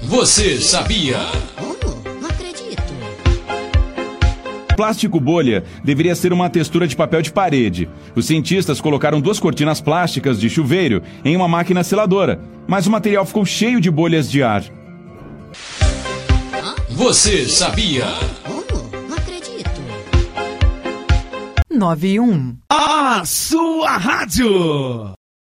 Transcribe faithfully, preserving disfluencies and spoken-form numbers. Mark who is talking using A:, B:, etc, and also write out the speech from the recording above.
A: Você sabia?
B: Como? Não acredito.
C: Plástico bolha deveria ser uma textura de papel de parede. Os cientistas colocaram duas cortinas plásticas de chuveiro em uma máquina seladora, mas o material ficou cheio de bolhas de ar.
A: Você sabia?
B: Como? Não acredito.
D: nove e um.
E: A sua rádio.